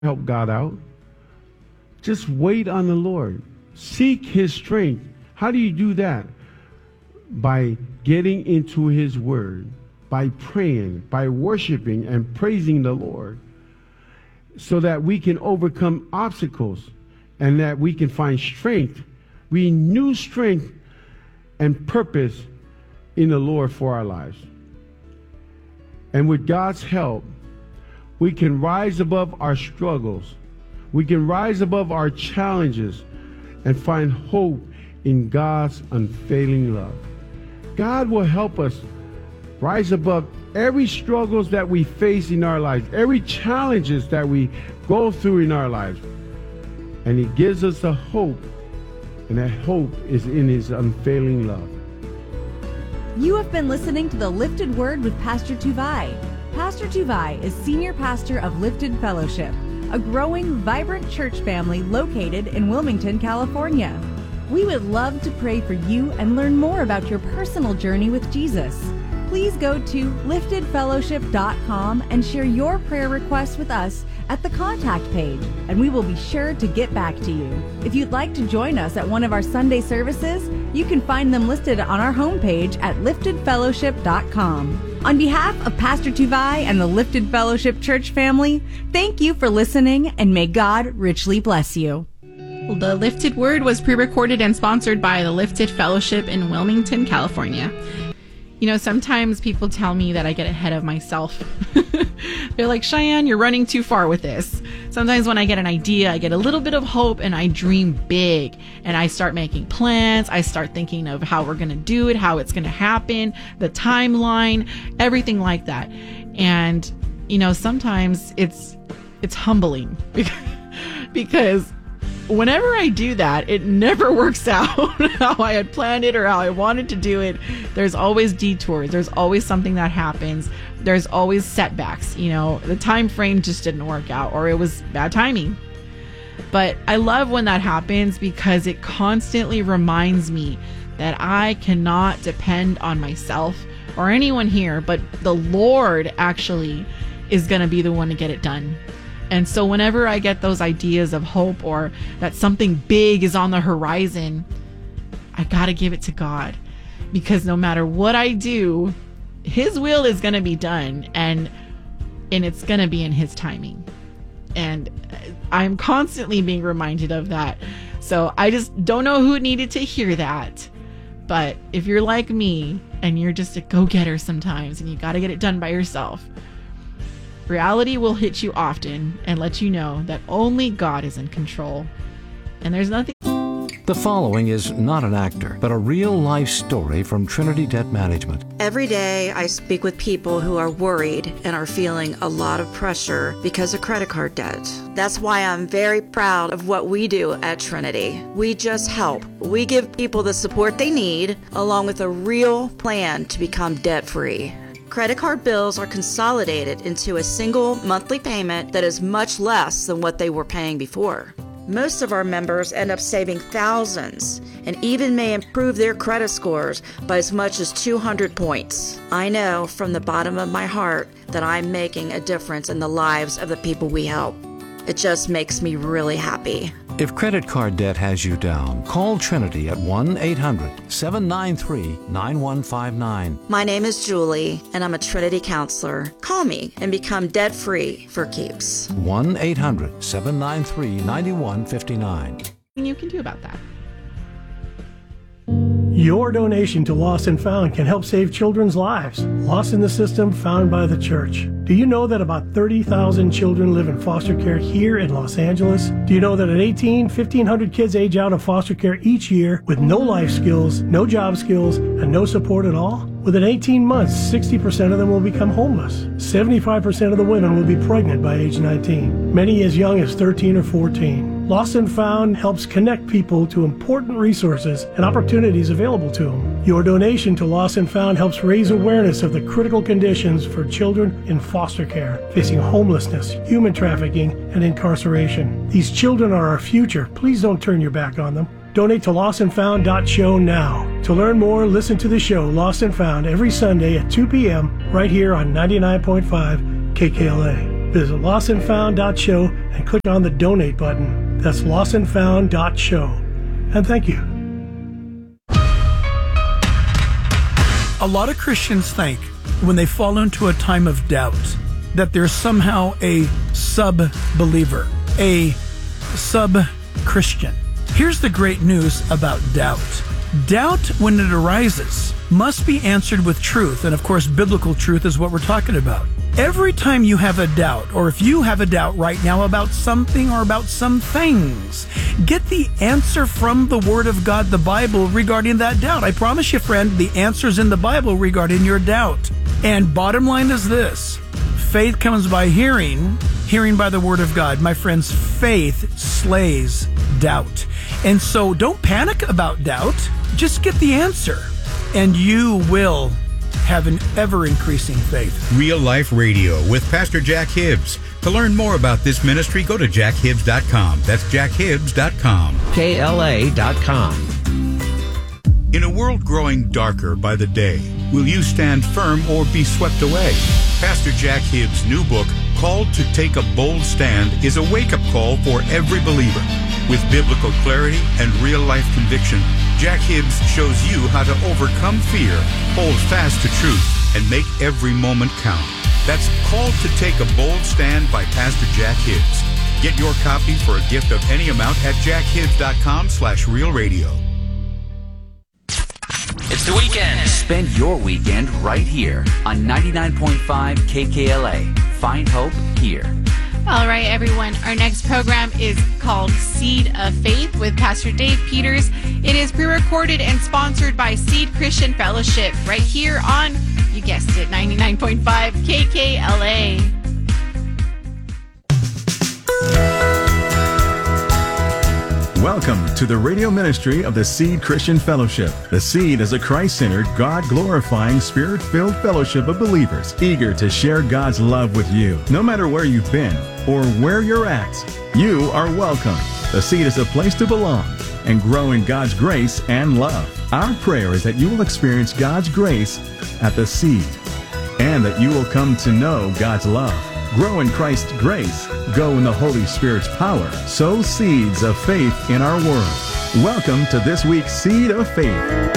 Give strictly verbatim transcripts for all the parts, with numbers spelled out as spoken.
help God out. Just wait on the Lord. Seek his strength. How do you do that? By getting into his word, by praying, by worshiping and praising the Lord, so that we can overcome obstacles and that we can find strength, renew strength and purpose in the Lord for our lives. And with God's help, we can rise above our struggles. We can rise above our challenges and find hope in God's unfailing love. God will help us rise above every struggles that we face in our lives, every challenges that we go through in our lives. And he gives us a hope, and that hope is in his unfailing love. You have been listening to The Lifted Word with Pastor Tuvai. Pastor Tuvai is Senior Pastor of Lifted Fellowship, a growing, vibrant church family located in Wilmington, California. We would love to pray for you and learn more about your personal journey with Jesus. Please go to lifted fellowship dot com and share your prayer requests with us at the contact page, and we will be sure to get back to you. If you'd like to join us at one of our Sunday services, you can find them listed on our homepage at lifted fellowship dot com. On behalf of Pastor Tuvai and the Lifted Fellowship Church family, thank you for listening, and may God richly bless you. The Lifted Word was pre-recorded and sponsored by the Lifted Fellowship in Wilmington, California. You know, sometimes people tell me that I get ahead of myself. They're like, Cheyenne, you're running too far with this. Sometimes when I get an idea, I get a little bit of hope and I dream big and I start making plans. I start thinking of how we're going to do it, how it's going to happen, the timeline, everything like that. And, you know, sometimes it's, it's humbling because whenever I do that, it never works out how I had planned it or how I wanted to do it. There's always detours. There's always something that happens. There's always setbacks. You know, the time frame just didn't work out, or it was bad timing. But I love when that happens because it constantly reminds me that I cannot depend on myself or anyone here, but the Lord actually is going to be the one to get it done. And so whenever I get those ideas of hope or that something big is on the horizon, I got to give it to God, because no matter what I do, his will is going to be done, and and it's going to be in his timing. And I'm constantly being reminded of that. So I just don't know who needed to hear that. But if you're like me and you're just a go-getter sometimes and you got to get it done by yourself, reality will hit you often and let you know that only God is in control. And there's nothing. The following is not an actor, but a real-life story from Trinity Debt Management. Every day I speak with people who are worried and are feeling a lot of pressure because of credit card debt. That's why I'm very proud of what we do at Trinity. We just help. We give people the support they need, along with a real plan to become debt-free. Credit card bills are consolidated into a single monthly payment that is much less than what they were paying before. Most of our members end up saving thousands and even may improve their credit scores by as much as two hundred points. I know from the bottom of my heart that I'm making a difference in the lives of the people we help. It just makes me really happy. If credit card debt has you down, call Trinity at one eight hundred seven nine three nine one five nine. My name is Julie, and I'm a Trinity counselor. Call me and become debt-free for keeps. one eight hundred seven nine three nine one five nine. You can do about that. Your donation to Lost and Found can help save children's lives. Lost in the System, found by the church. Do you know that about thirty thousand children live in foster care here in Los Angeles? Do you know that at eighteen, fifteen hundred kids age out of foster care each year with no life skills, no job skills, and no support at all? Within eighteen months, sixty percent of them will become homeless. seventy-five percent of the women will be pregnant by age nineteen, many as young as thirteen or fourteen. Lost and Found helps connect people to important resources and opportunities available to them. Your donation to Lost and Found helps raise awareness of the critical conditions for children in foster care, facing homelessness, human trafficking, and incarceration. These children are our future. Please don't turn your back on them. Donate to lost and found dot show now. To learn more, listen to the show Lost and Found every Sunday at two p.m. right here on ninety-nine point five K K L A. Visit lost and found dot show and click on the donate button. That's lost and found dot show. And thank you. A lot of Christians think when they fall into a time of doubt that they're somehow a sub-believer, a sub-Christian. Here's the great news about doubt. Doubt, when it arises, must be answered with truth. And of course, biblical truth is what we're talking about. Every time you have a doubt, or if you have a doubt right now about something or about some things, get the answer from the Word of God, the Bible, regarding that doubt. I promise you, friend, the answer's in the Bible regarding your doubt. And bottom line is this: faith comes by hearing, hearing by the Word of God. My friends, faith slays doubt. And so don't panic about doubt. Just get the answer, and you will have an ever-increasing faith. Real Life Radio with Pastor Jack Hibbs. To learn more about this ministry, go to jack hibbs dot com. That's jack hibbs dot com. K L A dot com. In a world growing darker by the day, will you stand firm or be swept away? Pastor Jack Hibbs' new book, Called to Take a Bold Stand, is a wake-up call for every believer. With biblical clarity and real-life conviction, Jack Hibbs shows you how to overcome fear, hold fast to truth, and make every moment count. That's Called to Take a Bold Stand by Pastor Jack Hibbs. Get your copy for a gift of any amount at jack hibbs dot com slash real radio. It's the weekend. Spend your weekend right here on ninety-nine point five K K L A. Find hope here. All right, everyone. Our next program is called Seed of Faith with Pastor Dave Peters. It is pre-recorded and sponsored by Seed Christian Fellowship right here on, you guessed it, ninety-nine point five K K L A. Welcome to the radio ministry of the Seed Christian Fellowship. The Seed is a Christ-centered, God-glorifying, Spirit-filled fellowship of believers eager to share God's love with you. No matter where you've been or where you're at, you are welcome. The Seed is a place to belong and grow in God's grace and love. Our prayer is that you will experience God's grace at the Seed and that you will come to know God's love. Grow in Christ's grace, go in the Holy Spirit's power, sow seeds of faith in our world. Welcome to this week's Seed of Faith.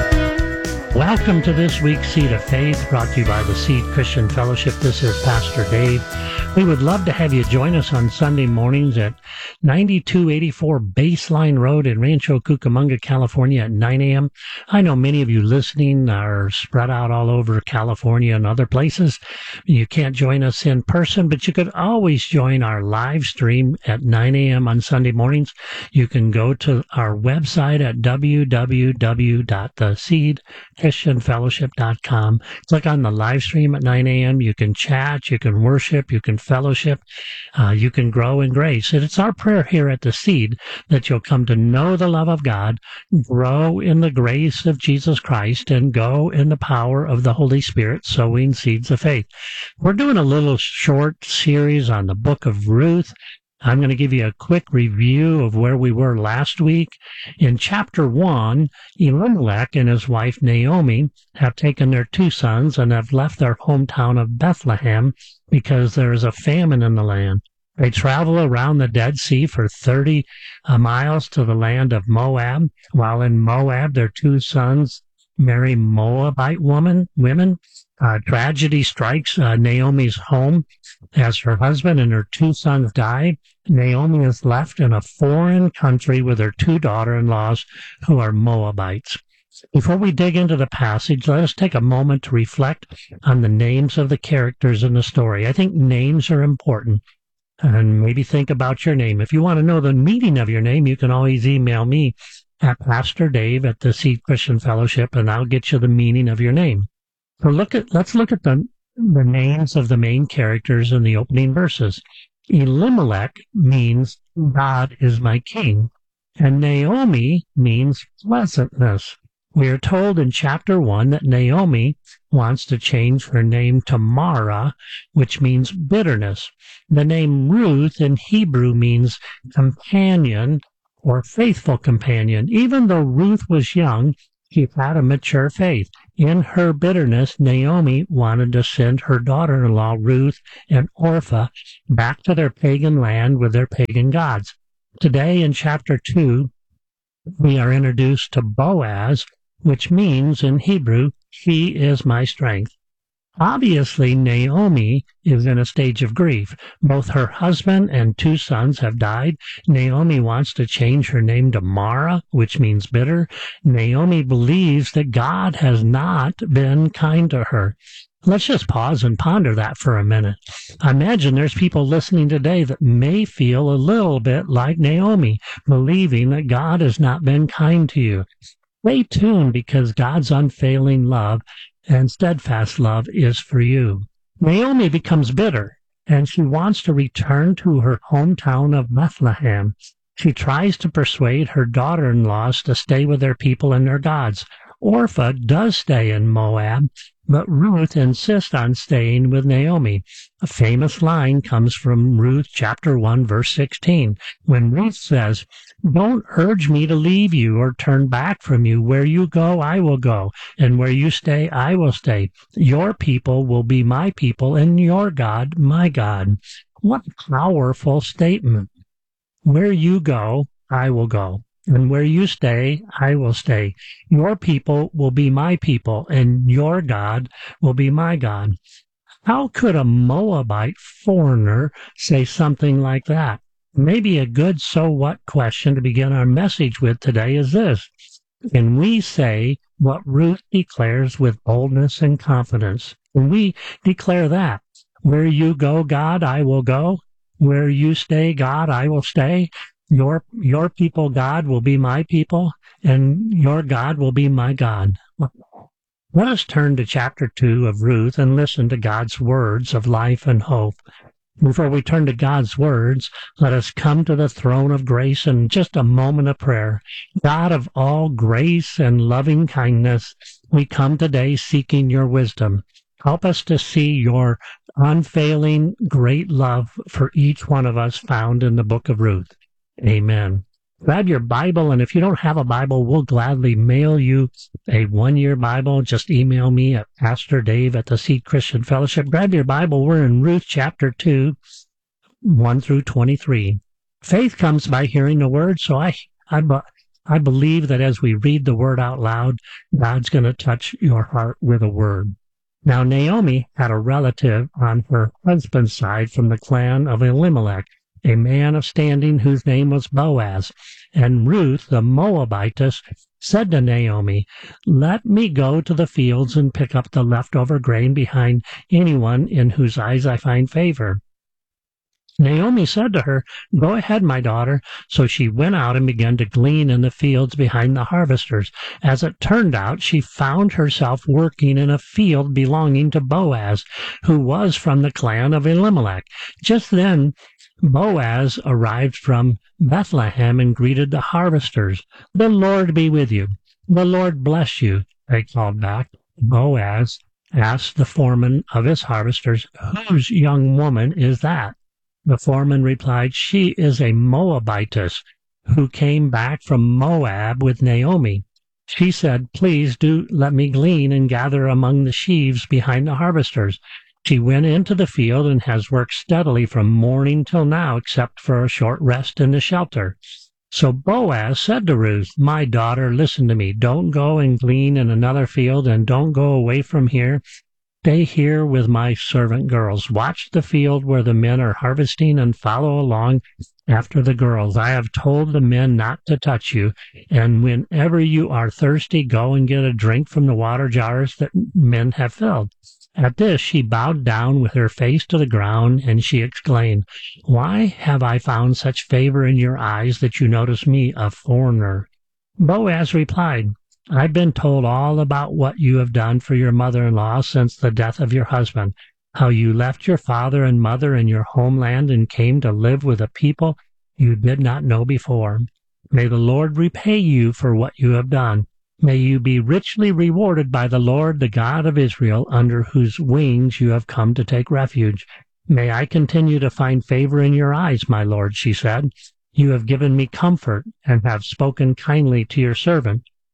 Welcome to this week's Seed of Faith, brought to you by the Seed Christian Fellowship. This is Pastor Dave. We would love to have you join us on Sunday mornings at ninety-two eighty-four Baseline Road in Rancho Cucamonga, California at nine a.m. I know many of you listening are spread out all over California and other places. You can't join us in person, but you could always join our live stream at nine a.m. on Sunday mornings. You can go to our website at w w w dot the seed christian fellowship dot com. Click on the live stream at nine a.m. You can chat, you can worship, you can fellowship, uh, you can grow in grace. And it's our prayer here at the Seed that you'll come to know the love of God, grow in the grace of Jesus Christ, and go in the power of the Holy Spirit, sowing seeds of faith. We're doing a little short series on the book of Ruth. I'm going to give you a quick review of where we were last week. In chapter one, Elimelech and his wife Naomi have taken their two sons and have left their hometown of Bethlehem because there is a famine in the land. They travel around the Dead Sea for thirty uh, miles to the land of Moab. While in Moab, their two sons marry Moabite woman, women. Uh, tragedy strikes uh, Naomi's home as her husband and her two sons died. Naomi is left in a foreign country with her two daughter-in-laws who are Moabites. Before we dig into the passage, let us take a moment to reflect on the names of the characters in the story. I think names are important. And maybe think about your name. If you want to know the meaning of your name, you can always email me at Pastor Dave at the Seed Christian Fellowship, and I'll get you the meaning of your name. So look at, let's look at the, the names of the main characters in the opening verses. Elimelech means God is my king, and Naomi means pleasantness. We are told in chapter one that Naomi wants to change her name to Mara, which means bitterness. The name Ruth in Hebrew means companion or faithful companion. Even though Ruth was young, she had a mature faith. In her bitterness, Naomi wanted to send her daughter-in-law, Ruth and Orpah, back to their pagan land with their pagan gods. Today, in chapter two, we are introduced to Boaz, which means in Hebrew, "He is my strength." Obviously, Naomi is in a stage of grief. Both her husband and two sons have died. Naomi wants to change her name to Mara, which means bitter. Naomi believes that God has not been kind to her. Let's just pause and ponder that for a minute. I imagine there's people listening today that may feel a little bit like Naomi, believing that God has not been kind to you. Stay tuned, because God's unfailing love and steadfast love is for you. Naomi becomes bitter, and she wants to return to her hometown of Bethlehem. She tries to persuade her daughter-in-laws to stay with their people and their gods. Orpah does stay in Moab, but Ruth insists on staying with Naomi. A famous line comes from Ruth chapter one, verse sixteen, when Ruth says, "Don't urge me to leave you or turn back from you. Where you go, I will go, and where you stay, I will stay. Your people will be my people, and your God, my God." What a powerful statement. Where you go, I will go. And where you stay, I will stay. Your people will be my people, and your God will be my God. How could a Moabite foreigner say something like that? Maybe a good so what question to begin our message with today is this: can we say what Ruth declares with boldness and confidence? Can we declare that? Where you go, God, I will go. Where you stay, God, I will stay. Your your people, God, will be my people, and your God will be my God. Let us turn to chapter two of Ruth and listen to God's words of life and hope. Before we turn to God's words, let us come to the throne of grace in just a moment of prayer. God of all grace and loving kindness, we come today seeking your wisdom. Help us to see your unfailing great love for each one of us found in the book of Ruth. Amen. Grab your Bible, and if you don't have a Bible, we'll gladly mail you a one-year Bible. Just email me at Pastor Dave at the Seed Christian Fellowship. Grab your Bible. We're in Ruth chapter two, one through twenty-three. Faith comes by hearing the word, so I, I, I believe that as we read the word out loud, God's going to touch your heart with a word. Now, Naomi had a relative on her husband's side from the clan of Elimelech, a man of standing whose name was Boaz. And Ruth, the Moabitess, said to Naomi, "Let me go to the fields and pick up the leftover grain behind anyone in whose eyes I find favor." Naomi said to her, "Go ahead, my daughter." So she went out and began to glean in the fields behind the harvesters. As it turned out, she found herself working in a field belonging to Boaz, who was from the clan of Elimelech. Just then, Boaz arrived from Bethlehem and greeted the harvesters. "The Lord be with you." "The Lord bless you," they called back. Boaz asked the foreman of his harvesters, "Whose young woman is that?" The foreman replied, "She is a Moabitess who came back from Moab with Naomi. She said, 'Please do let me glean and gather among the sheaves behind the harvesters.' She went into the field and has worked steadily from morning till now, except for a short rest in the shelter." So Boaz said to Ruth, "My daughter, listen to me. Don't go and glean in another field, and don't go away from here. Stay here with my servant girls. Watch the field where the men are harvesting and follow along after the girls. I have told the men not to touch you, and whenever you are thirsty, go and get a drink from the water jars that men have filled." At this she bowed down with her face to the ground, and she exclaimed, "Why have I found such favor in your eyes that you notice me, a foreigner?" Boaz replied, "I've been told all about what you have done for your mother-in-law since the death of your husband, how you left your father and mother and your homeland and came to live with a people you did not know before. May the Lord repay you for what you have done. May you be richly rewarded by the Lord, the God of Israel, under whose wings you have come to take refuge. May I continue to find favor in your eyes, my Lord," she said. "You have given me comfort and have spoken kindly to your servant.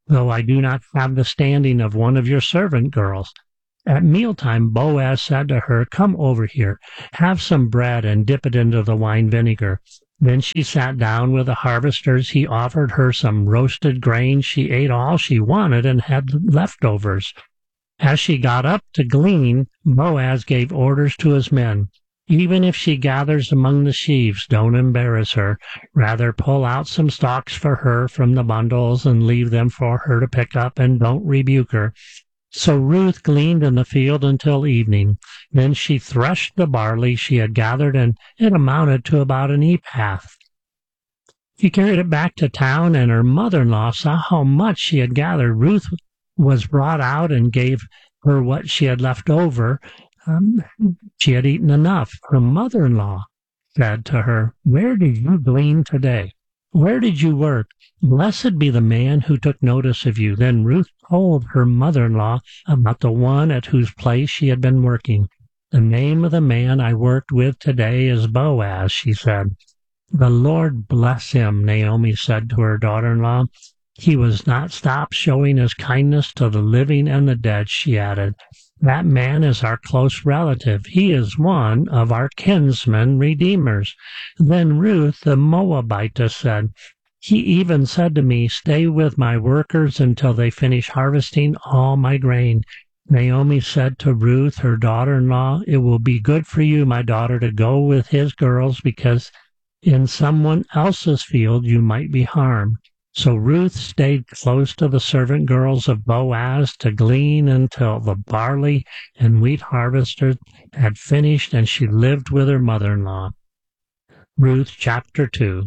though I do not have the standing of one of your servant girls. At mealtime, Boaz said to her, Come over here, have some bread and dip it into the wine vinegar. Then she sat down with the harvesters. He offered her some roasted grain. She ate all she wanted and had leftovers. As she got up to glean, Boaz gave orders to his men. Even if she gathers among the sheaves, don't embarrass her. Rather pull out some stalks for her from the bundles and leave them for her to pick up, and don't rebuke her. So Ruth gleaned in the field until evening. Then she threshed the barley she had gathered, and it amounted to about an ephah. She carried it back to town, and her mother-in-law saw how much she had gathered. Ruth was brought out and gave her what she had left over. Um, she had eaten enough. Her mother-in-law said to her, Where did you glean today? Where did you work? Blessed be the man who took notice of you. Then Ruth told her mother-in-law about the one at whose place she had been working. The name of the man I worked with today is Boaz, she said. The Lord bless him, Naomi said to her daughter-in-law. He was not stopped showing his kindness to the living and the dead, she added. That man is our close relative. He is one of our kinsmen redeemers. Then Ruth the Moabitess said, He even said to me, Stay with my workers until they finish harvesting all my grain. Naomi said to Ruth, her daughter-in-law, It will be good for you, my daughter, to go with his girls, because in someone else's field you might be harmed. So Ruth stayed close to the servant girls of Boaz to glean until the barley and wheat harvesters had finished, and she lived with her mother-in-law. Ruth chapter two.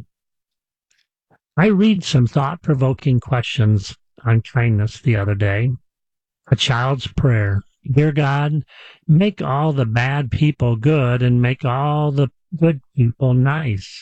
I read some thought-provoking questions on kindness the other day. A child's prayer. Dear God, make all the bad people good and make all the good people nice.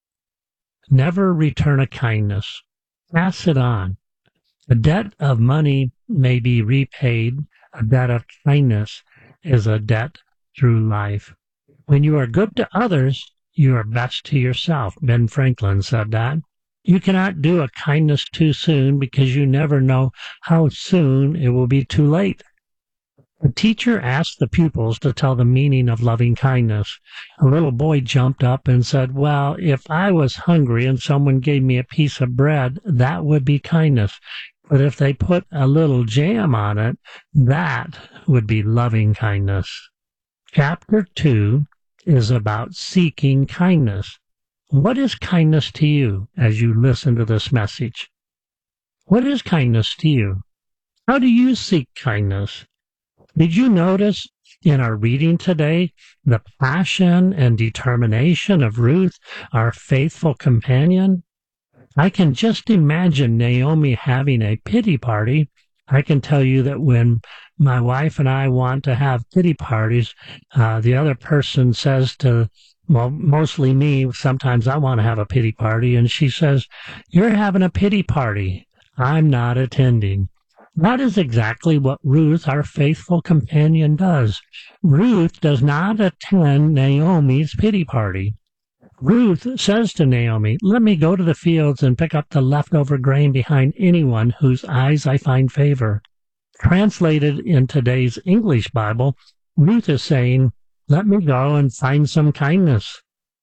Never return a kindness. Pass it on. A debt of money may be repaid. A debt of kindness is a debt through life. When you are good to others, you are best to yourself. Ben Franklin said that. You cannot do a kindness too soon because you never know how soon it will be too late. The teacher asked the pupils to tell the meaning of loving kindness. A little boy jumped up and said, Well, if I was hungry and someone gave me a piece of bread, that would be kindness. But if they put a little jam on it, that would be loving kindness. Chapter two is about seeking kindness. What is kindness to you as you listen to this message? What is kindness to you? How do you seek kindness? Did you notice in our reading today the passion and determination of Ruth, our faithful companion? I can just imagine Naomi having a pity party. I can tell you that when my wife and I want to have pity parties, uh, the other person says to, well, mostly me, sometimes I want to have a pity party, and she says, You're having a pity party. I'm not attending. That is exactly what Ruth, our faithful companion, does. Ruth does not attend Naomi's pity party. Ruth says to Naomi, Let me go to the fields and pick up the leftover grain behind anyone whose eyes I find favor. Translated in today's English Bible, Ruth is saying, Let me go and find some kindness.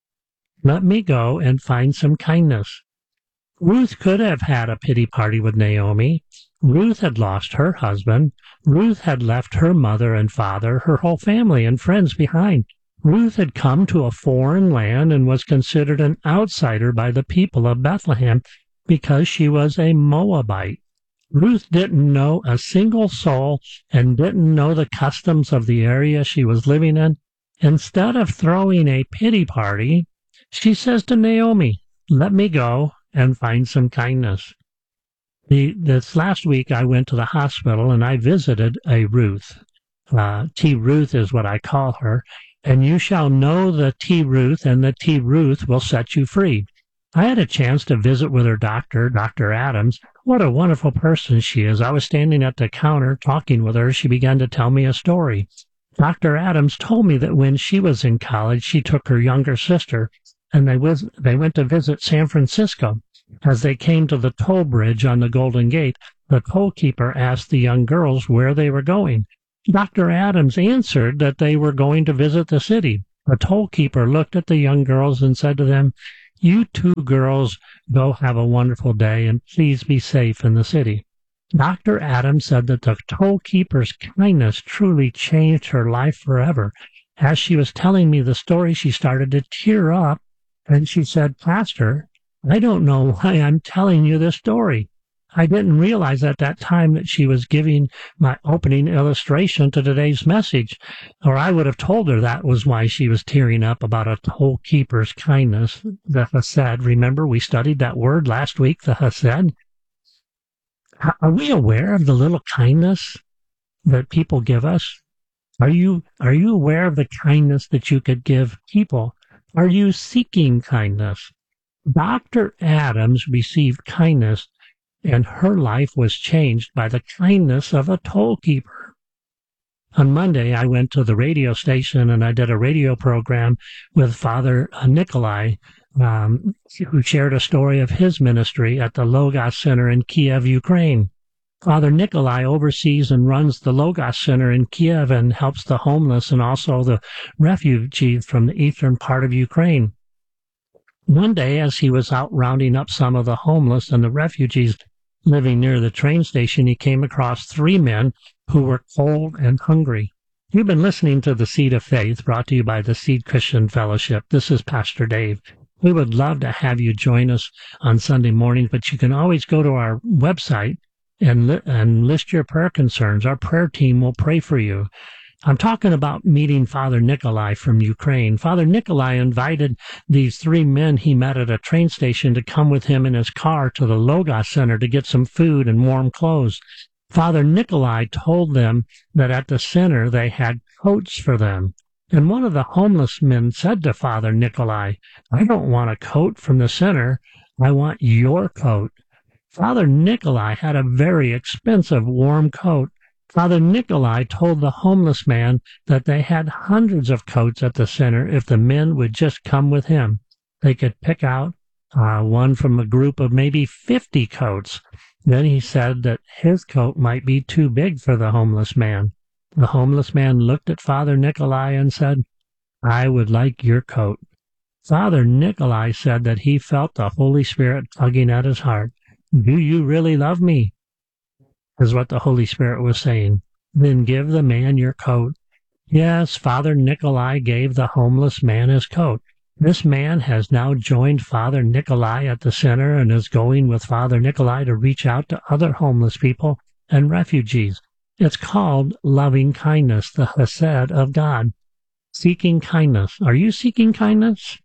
Let me go and find some kindness. Ruth could have had a pity party with Naomi. Ruth had lost her husband. Ruth had left her mother and father, her whole family and friends behind. Ruth had come to a foreign land and was considered an outsider by the people of Bethlehem because she was a Moabite. Ruth didn't know a single soul and didn't know the customs of the area she was living in. Instead of throwing a pity party, she says to Naomi, Let me go and find some kindness. The, this last week I went to the hospital and I visited a Ruth. Uh, T. Ruth is what I call her. And you shall know the T. Ruth, and the T. Ruth will set you free. I had a chance to visit with her doctor, Doctor Adams. What a wonderful person she is. I was standing at the counter talking with her. She began to tell me a story. Doctor Adams told me that when she was in college, she took her younger sister, and they, was, they went to visit San Francisco. As they came to the toll bridge on the Golden Gate, The tollkeeper asked the young girls where they were going. Doctor Adams answered that they were going to visit the city. The tollkeeper looked at the young girls and said to them, "You two girls go have a wonderful day, and please be safe in the city." Doctor Adams said that the tollkeeper's kindness truly changed her life forever. As she was telling me the story, she started to tear up, and she said, "Pastor, I don't know why I'm telling you this story. I didn't realize at that time that she was giving my opening illustration to today's message, or I would have told her that was why she was tearing up about a tollkeeper's kindness, the chesed. Remember, we studied that word last week, the chesed. Are we aware of the little kindness that people give us? Are you, are you aware of the kindness that you could give people? Are you seeking kindness? Doctor Adams received kindness, and her life was changed by the kindness of a tollkeeper. On Monday, I went to the radio station and I did a radio program with Father Nikolai, um, who shared a story of his ministry at the Logos Center in Kiev, Ukraine. Father Nikolai oversees and runs the Logos Center in Kiev and helps the homeless and also the refugees from the eastern part of Ukraine. One day, as he was out rounding up some of the homeless and the refugees living near the train station, he came across three men who were cold and hungry. You've been listening to The Seed of Faith, brought to you by the Seed Christian Fellowship. This is Pastor Dave. We would love to have you join us on Sunday morning, but you can always go to our website and, li- and list your prayer concerns. Our prayer team will pray for you. I'm talking about meeting Father Nikolai from Ukraine. Father Nikolai invited these three men he met at a train station to come with him in his car to the Logos Center to get some food and warm clothes. Father Nikolai told them that at the center they had coats for them. And one of the homeless men said to Father Nikolai, "I don't want a coat from the center. I want your coat." Father Nikolai had a very expensive warm coat. Father Nikolai told the homeless man that they had hundreds of coats at the center if the men would just come with him. They could pick out uh, one from a group of maybe fifty coats. Then he said that his coat might be too big for the homeless man. The homeless man looked at Father Nikolai and said, "I would like your coat." Father Nikolai said that he felt the Holy Spirit tugging at his heart. "Do you really love me?" is what the Holy Spirit was saying. "Then give the man your coat." Yes, Father Nikolai gave the homeless man his coat. This man has now joined Father Nikolai at the center and is going with Father Nikolai to reach out to other homeless people and refugees. It's called loving kindness, the chesed of God. Seeking kindness. Are you seeking kindness?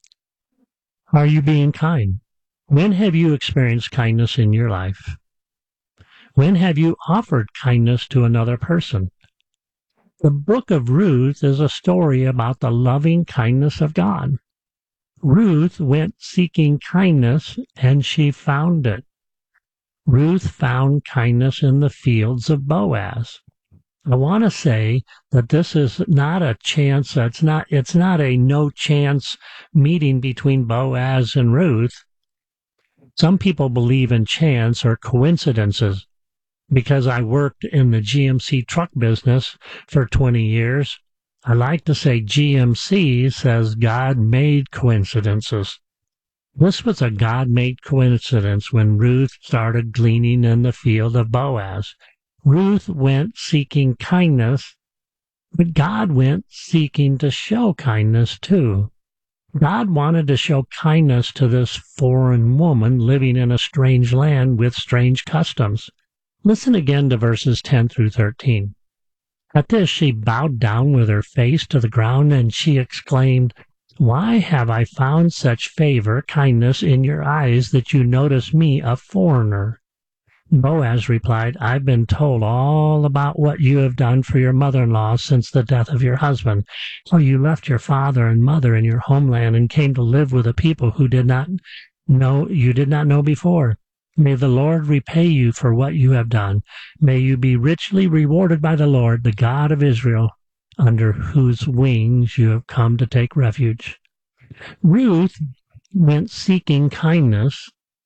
Are you being kind? When have you experienced kindness in your life? When have you offered kindness to another person? The book of Ruth is a story about the loving kindness of God. Ruth went seeking kindness, and she found it. Ruth found kindness in the fields of Boaz. I want to say that this is not a chance, it's not, it's not a no-chance meeting between Boaz and Ruth. Some people believe in chance or coincidences. Because I worked in the G M C truck business for twenty years, I like to say G M C says God made coincidences. This was a God-made coincidence when Ruth started gleaning in the field of Boaz. Ruth went seeking kindness, but God went seeking to show kindness too. God wanted to show kindness to this foreign woman living in a strange land with strange customs. Listen again to verses ten through thirteen. At this she bowed down with her face to the ground, and she exclaimed, "Why have I found such favor, kindness in your eyes, that you notice me, a foreigner?" Boaz replied, "I've been told all about what you have done for your mother-in-law since the death of your husband, how you left your father and mother in your homeland and came to live with a people who did not know you did not know before. May the Lord repay you for what you have done. May you be richly rewarded by the Lord, the God of Israel, under whose wings you have come to take refuge." Ruth went seeking kindness,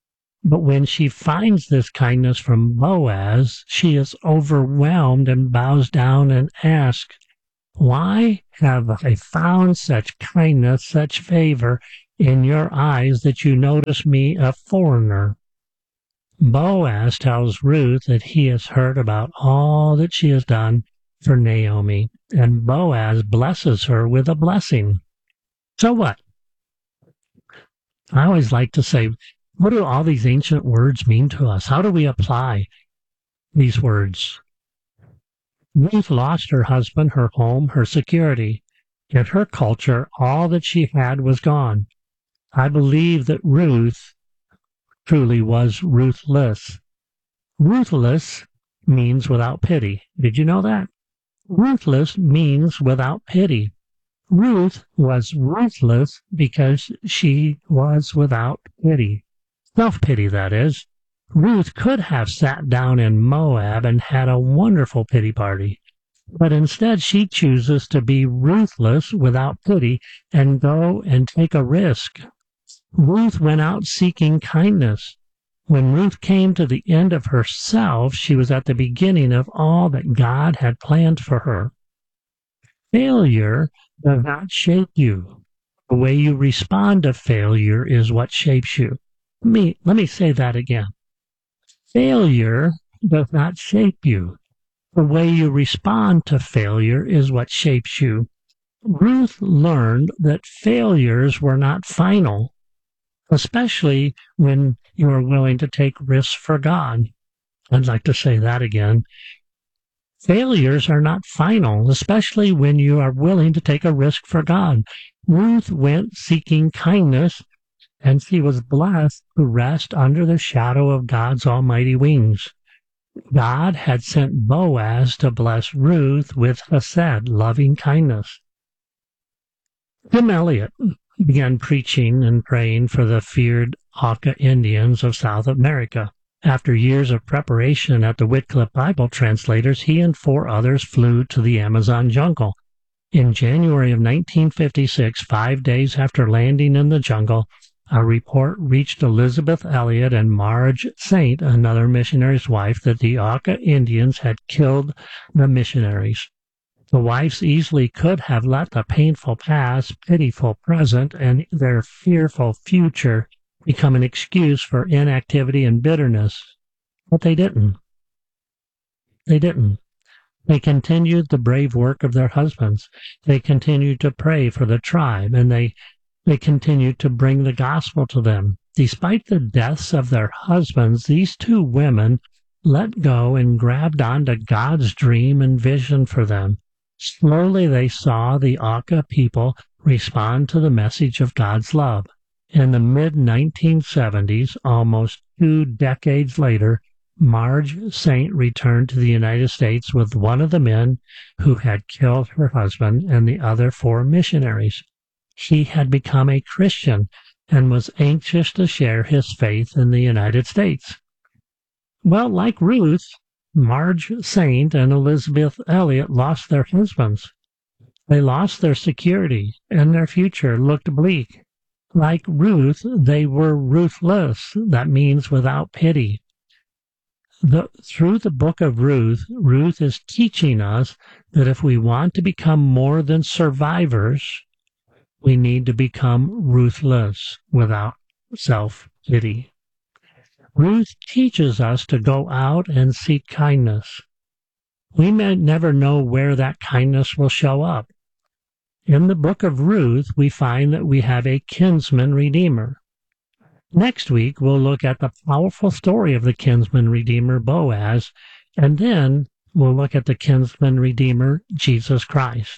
But when she finds this kindness from Boaz, she is overwhelmed and bows down and asks, "Why have I found such kindness, such favor in your eyes that you notice me a foreigner?" Boaz tells Ruth that he has heard about all that she has done for Naomi, and Boaz blesses her with a blessing. So what? I always like to say, what do all these ancient words mean to us? How do we apply these words? Ruth lost her husband, her home, her security. In her culture, all that she had was gone. I believe that Ruth truly was ruthless. Ruthless means without pity. Did you know that? Ruthless means without pity. Ruth was ruthless because she was without pity. Self-pity, that is. Ruth could have sat down in Moab and had a wonderful pity party, but instead she chooses to be ruthless without pity and go and take a risk. Ruth went out seeking kindness. When Ruth came to the end of herself, she was at the beginning of all that God had planned for her. Failure does not shape you. The way you respond to failure is what shapes you. Let me, let me say that again. Failure does not shape you. The way you respond to failure is what shapes you. Ruth learned that failures were not final, especially when you are willing to take risks for God. I'd like to say that again. Failures are not final, especially when you are willing to take a risk for God. Ruth went seeking kindness, and she was blessed to rest under the shadow of God's almighty wings. God had sent Boaz to bless Ruth with chesed, loving kindness. Tim Elliott began preaching and praying for the feared Auca Indians of South America. After years of preparation at the Wycliffe Bible Translators, he and four others flew to the Amazon jungle. In January of nineteen fifty-six, five days after landing in the jungle, a report reached Elizabeth Elliot and Marge Saint, another missionary's wife, that the Auca Indians had killed the missionaries. The wives easily could have let the painful past, pitiful present, and their fearful future become an excuse for inactivity and bitterness. But they didn't. They didn't. They continued the brave work of their husbands. They continued to pray for the tribe, and they They continued to bring the gospel to them. Despite the deaths of their husbands, these two women let go and grabbed onto God's dream and vision for them. Slowly they saw the Auca people respond to the message of God's love. In the mid nineteen seventies, almost two decades later, Marge Saint returned to the United States with one of the men who had killed her husband and the other four missionaries. He had become a Christian and was anxious to share his faith in the United States. Well, like Ruth, Marge Saint and Elizabeth Elliot lost their husbands. They lost their security, and their future looked bleak. Like Ruth, they were ruthless. That means without pity. The, through the book of Ruth, Ruth is teaching us that if we want to become more than survivors, we need to become ruthless without self-pity. Ruth teaches us to go out and seek kindness. We may never know where that kindness will show up. In the book of Ruth, we find that we have a kinsman redeemer. Next week, we'll look at the powerful story of the kinsman redeemer, Boaz, and then we'll look at the kinsman redeemer, Jesus Christ.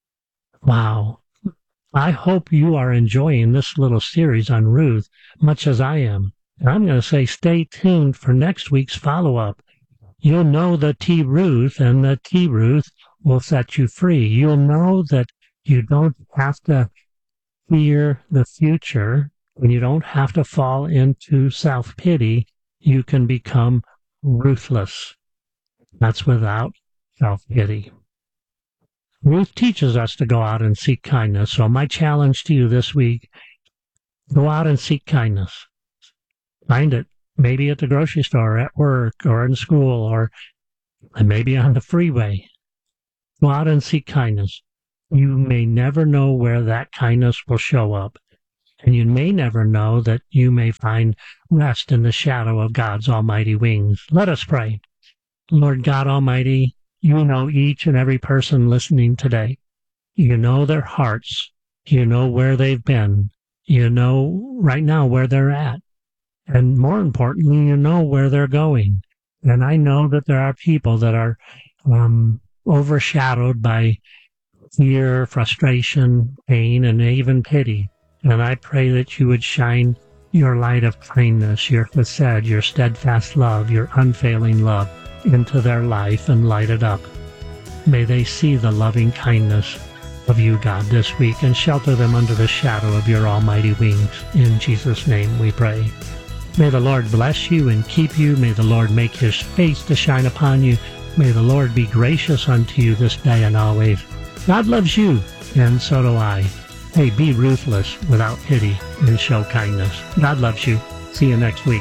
Wow. I hope you are enjoying this little series on Ruth, much as I am. And I'm going to say stay tuned for next week's follow-up. You'll know the T Ruth, and the T Ruth will set you free. You'll know that you don't have to fear the future, and you don't have to fall into self-pity. You can become ruthless. That's without self-pity. Ruth teaches us to go out and seek kindness. So my challenge to you this week, go out and seek kindness. Find it. maybe at the grocery store, at work, or in school, or maybe on the freeway. Go out and seek kindness. You may never know where that kindness will show up. And you may never know that you may find rest in the shadow of God's almighty wings. Let us pray. Lord God Almighty, you know each and every person listening today. You know their hearts. You know where they've been. You know right now where they're at. And more importantly, you know where they're going. And I know that there are people that are um, overshadowed by fear, frustration, pain, and even pity. And I pray that you would shine your light of kindness, your facade, your steadfast love, your unfailing love into their life and light it up. May they see the loving kindness of you, God, this week, and shelter them under the shadow of your almighty wings. In Jesus' name we pray. May the Lord bless you and keep you. May the Lord make his face to shine upon you. May the Lord be gracious unto you this day and always. God loves you, and so do I. Hey, be ruthless without pity and show kindness. God loves you. See you next week.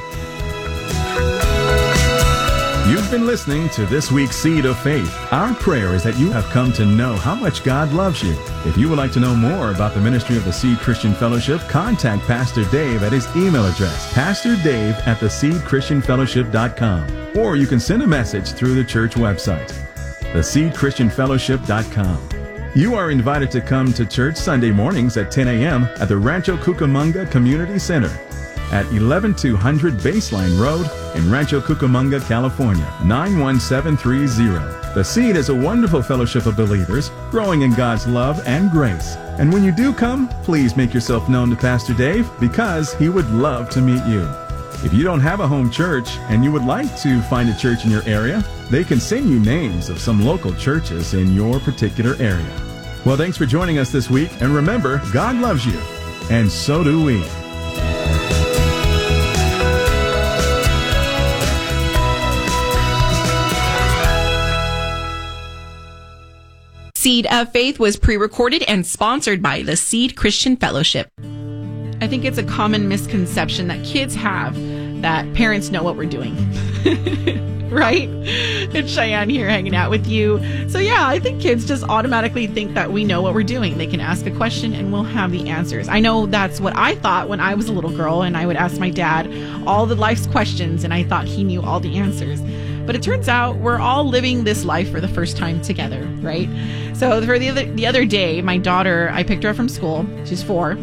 You've been listening to this week's Seed of Faith. Our prayer is that you have come to know how much God loves you. If you would like to know more about the ministry of the Seed Christian Fellowship, contact Pastor Dave at his email address, pastor dave at the seed christian fellowship dot com. Or you can send a message through the church website, the seed christian fellowship dot com. You are invited to come to church Sunday mornings at ten a.m. at the Rancho Cucamonga Community Center at eleven two hundred Baseline Road in Rancho Cucamonga, California, nine one seven three zero. The Seed is a wonderful fellowship of believers growing in God's love and grace. And when you do come, please make yourself known to Pastor Dave because he would love to meet you. If you don't have a home church and you would like to find a church in your area, they can send you names of some local churches in your particular area. Well, thanks for joining us this week. And remember, God loves you, and so do we. Seed of Faith was pre-recorded and sponsored by the Seed Christian Fellowship. I think it's a common misconception that kids have that parents know what we're doing. Right? It's Cheyenne here hanging out with you. So yeah, I think kids just automatically think that we know what we're doing. They can ask a question and we'll have the answers. I know that's what I thought when I was a little girl and I would ask my dad all the life's questions and I thought he knew all the answers. But it turns out we're all living this life for the first time together, right? So for the other, the other day, my daughter, I picked her up from school. She's four.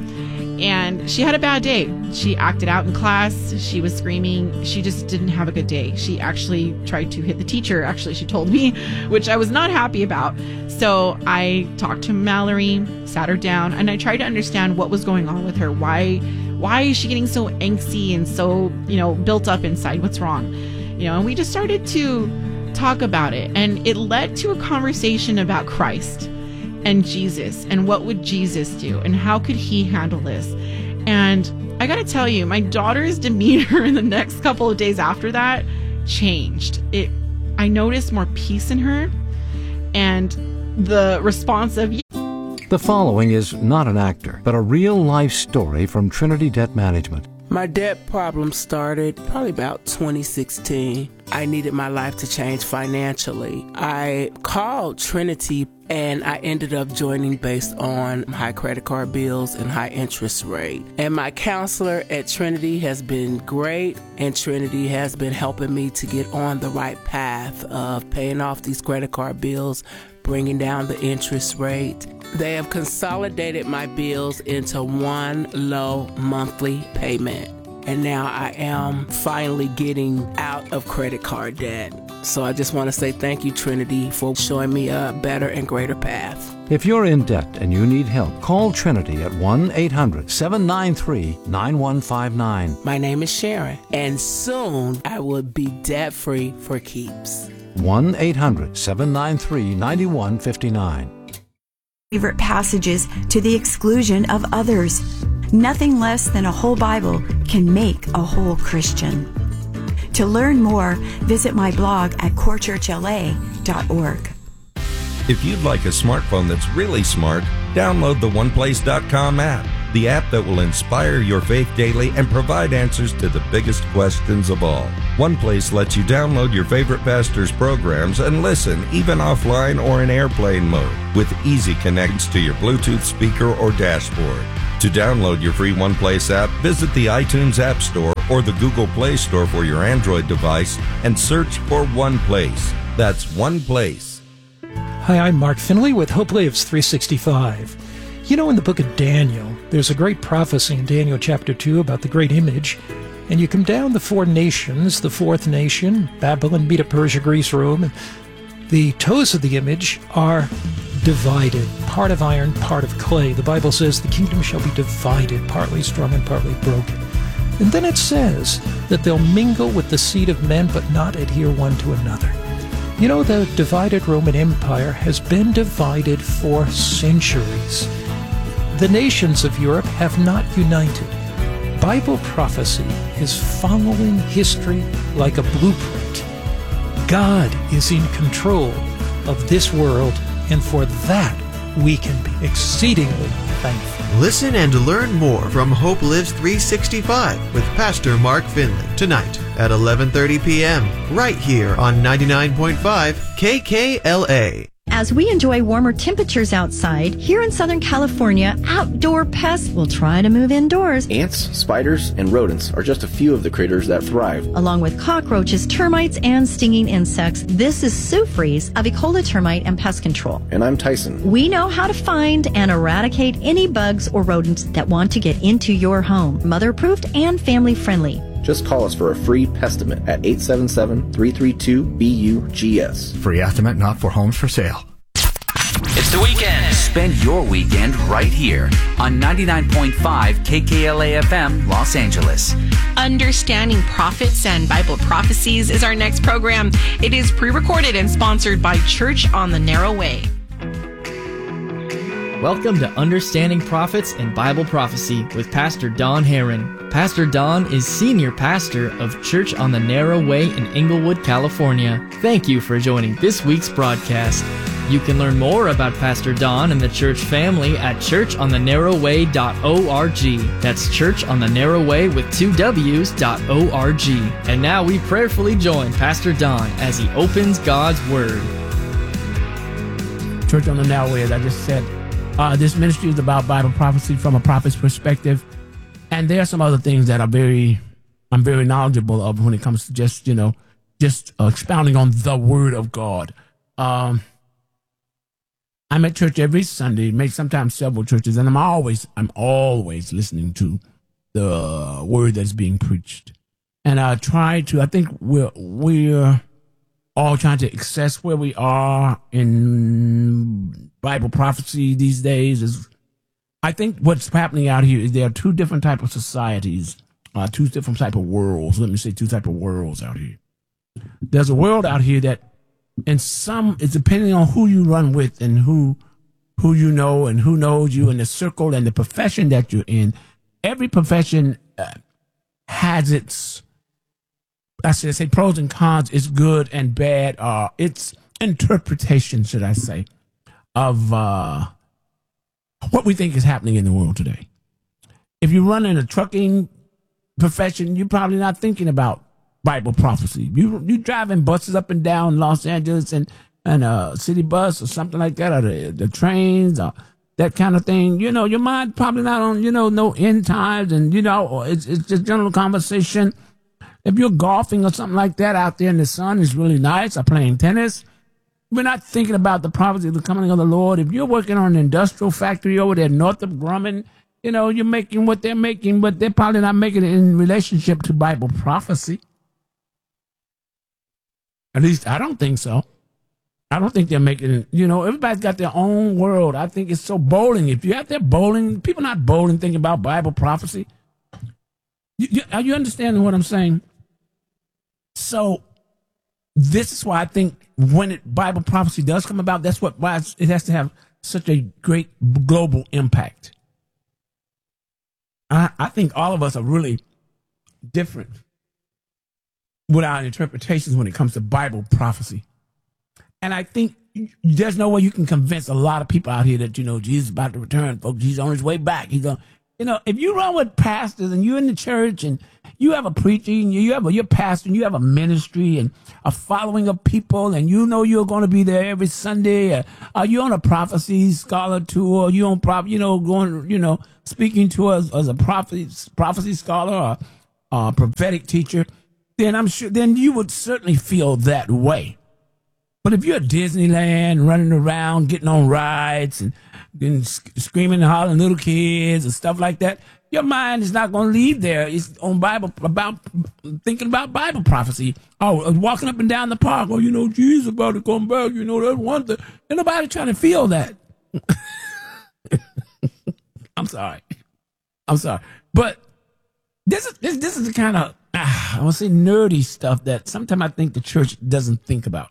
And she had a bad day. She acted out in class. She was screaming. She just didn't have a good day. She actually tried to hit the teacher, actually, she told me, which I was not happy about. So I talked to Mallory, sat her down, and I tried to understand what was going on with her. Why, why is she getting so angsty and so, you know, built up inside? What's wrong? You know, and we just started to talk about it. And it led to a conversation about Christ and Jesus and what would Jesus do and how could he handle this. And I gotta tell you, my daughter's demeanor in the next couple of days after that changed. It, I noticed more peace in her and the response of... The following is not an actor, but a real-life story from Trinity Debt Management. My debt problem started probably about twenty sixteen. I needed my life to change financially. I called Trinity and I ended up joining based on high credit card bills and high interest rate. And my counselor at Trinity has been great, and Trinity has been helping me to get on the right path of paying off these credit card bills, bringing down the interest rate. They have consolidated my bills into one low monthly payment. And now I am finally getting out of credit card debt. So I just want to say thank you, Trinity, for showing me a better and greater path. If you're in debt and you need help, call Trinity at one eight hundred seven nine three nine one five nine. My name is Sharon, and soon I will be debt-free for keeps. one eight hundred seven nine three nine one five nine. Favorite passages to the exclusion of others. Nothing less than a whole Bible can make a whole Christian. To learn more, visit my blog at core church l a dot org. If you'd like a smartphone that's really smart, download the one place dot com app. the app that will inspire your faith daily and provide answers to the biggest questions of all. OnePlace lets you download your favorite pastor's programs and listen even offline or in airplane mode with easy connections to your Bluetooth speaker or dashboard. To download your free OnePlace app, visit the iTunes App Store or the Google Play Store for your Android device and search for OnePlace. That's OnePlace. Hi, I'm Mark Finley with Hope Lives three sixty-five. You know, in the book of Daniel, there's a great prophecy in Daniel chapter two about the great image. And you come down the four nations, the fourth nation, Babylon, Medo, Persia, Greece, Rome, and the toes of the image are divided, part of iron, part of clay. The Bible says the kingdom shall be divided, partly strong and partly broken. And then it says that they'll mingle with the seed of men, but not adhere one to another. You know, the divided Roman Empire has been divided for centuries. The nations of Europe have not united. Bible prophecy is following history like a blueprint. God is in control of this world, and for that we can be exceedingly thankful. Listen and learn more from Hope Lives three sixty-five with Pastor Mark Finley tonight at eleven thirty p.m. right here on ninety-nine point five K K L A. As we enjoy warmer temperatures outside, here in Southern California, outdoor pests will try to move indoors. Ants, spiders, and rodents are just a few of the critters that thrive. Along with cockroaches, termites, and stinging insects, this is Sue Fries of Ecola Termite and Pest Control. And I'm Tyson. We know how to find and eradicate any bugs or rodents that want to get into your home. Mother-approved and family-friendly. Just call us for a free Pestimate at eight seven seven, three three two, B U G S. Free estimate not for homes for sale. It's the weekend. Spend your weekend right here on ninety-nine point five K K L A F M, Los Angeles. Understanding Prophets and Bible Prophecies is our next program. It is pre-recorded and sponsored by Church on the Narrow Way. Welcome to Understanding Prophets and Bible Prophecy with Pastor Don Herron. Pastor Don is Senior Pastor of Church on the Narrow Way in Inglewood, California. Thank you for joining this week's broadcast. You can learn more about Pastor Don and the church family at church on the narrow way dot org. That's Church on the Narrow Way with two W's dot org. And now we prayerfully join Pastor Don as he opens God's Word. Church on the Narrow Way, as I just said, Uh, this ministry is about Bible prophecy from a prophet's perspective. And there are some other things that are very, I'm very knowledgeable of when it comes to just, you know, just uh, expounding on the Word of God. Um, I'm at church every Sunday, maybe sometimes several churches, and I'm always, I'm always listening to the word that's being preached. And I try to, I think we're, we're all trying to access where we are in Bible prophecy these days. Is I think what's happening out here is there are two different types of societies, uh, two different type of worlds. Let me say two type of worlds out here. There's a world out here that, and some, it's depending on who you run with and who, who you know and who knows you and the circle and the profession that you're in. Every profession uh, has its, I should say, pros and cons. It's good and bad. Uh, it's interpretation, should I say, of uh, what we think is happening in the world today. If you run in a trucking profession, you're probably not thinking about Bible prophecy. You you driving buses up and down Los Angeles and and a city bus or something like that, or the, the trains or that kind of thing. You know, your mind probably not on, you know, no end times, and you know, it's it's just general conversation. If you're golfing or something like that out there in the sun, it's really nice, or playing tennis, we're not thinking about the prophecy of the coming of the Lord. If you're working on an industrial factory over there north of Grumman, you know, you're making what they're making, but they're probably not making it in relationship to Bible prophecy. At least I don't think so. I don't think they're making it. You know, everybody's got their own world. I think it's so bowling. If you're out there bowling, people not bowling thinking about Bible prophecy. You, you, are you understanding what I'm saying? So this is why I think when it, Bible prophecy does come about, that's what why it has to have such a great global impact. I, I think all of us are really different with our interpretations when it comes to Bible prophecy. And I think there's no way you can convince a lot of people out here that, you know, Jesus is about to return, folks. He's on his way back. He's on, You know, if you run with pastors and you're in the church and you have a preaching, you have a, you're pastor and you have a ministry and a following of people and you know you're going to be there every Sunday. Or, are you on a prophecy scholar tour? Or you on prop, you know, going, you know, speaking to us as a prophecy, prophecy scholar or a prophetic teacher, then I'm sure, then you would certainly feel that way. But if you're at Disneyland, running around, getting on rides and, and screaming and hollering little kids and stuff like that, your mind is not going to leave there. It's on Bible, about thinking about Bible prophecy. Oh, walking up and down the park. Oh, you know, Jesus about to come back. You know, that's one thing. Ain't nobody trying to feel that. I'm sorry. I'm sorry. But this is this, this is the kind of, ah, I want to say nerdy stuff that sometimes I think the church doesn't think about.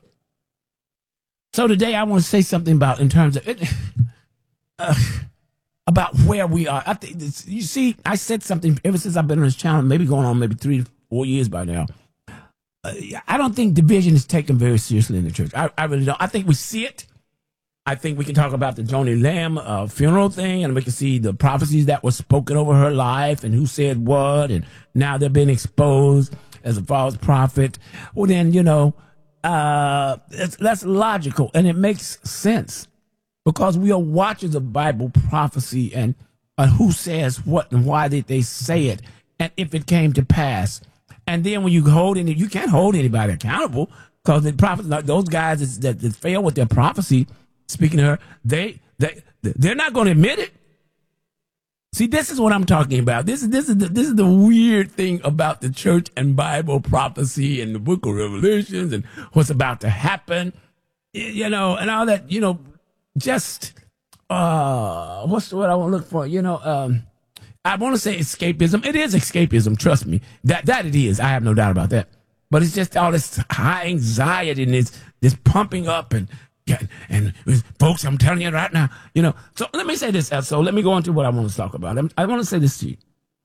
So today I want to say something about in terms of it, uh, about where we are. I think this, you see, I said something ever since I've been on this channel, maybe going on maybe three, four years by now. Uh, I don't think division is taken very seriously in the church. I, I really don't. I think we see it. I think we can talk about the Joni Lamb uh, funeral thing, and we can see the prophecies that were spoken over her life and who said what, and now they're being exposed as a false prophet. Well, then, you know, uh, it's, that's logical, and it makes sense because we are watchers of Bible prophecy and uh, who says what and why did they say it, and if it came to pass. And then when you hold any, you can't hold anybody accountable because the prophets, those guys that, that fail with their prophecy, speaking to her, they they they're not going to admit it. See, this is what I'm talking about. This is this is the, this is the weird thing about the church and Bible prophecy and the Book of Revelations and what's about to happen, you know, and all that. You know, just uh, what's the word I want to look for? You know, um, I want to say escapism. It is escapism. Trust me, that that it is. I have no doubt about that. But it's just all this high anxiety and this this pumping up and. Yeah, and folks, I'm telling you right now, you know. So let me say this. So let me go on to what I want to talk about. I'm, I want to say this to you.